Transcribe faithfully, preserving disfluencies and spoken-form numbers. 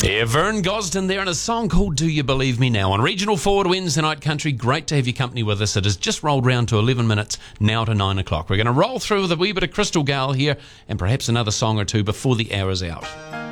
Yeah, Vern Gosden there in a song called Do You Believe Me Now on Regional Forward Wednesday Night Country. Great to have your company with us. It has just rolled round to eleven minutes now to nine o'clock. We're going to roll through with a wee bit of Crystal Gale here and perhaps another song or two before the hour is out.